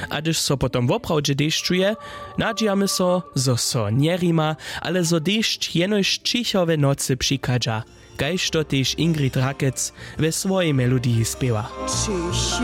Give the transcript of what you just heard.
a gdyż so potom woprawdźe dešćuje, nadźijamy so njerima, ale zo dešć jenož čichowe nocy přikadža, kajž to tež Ingrid Rakec we swojej melodii spiewa.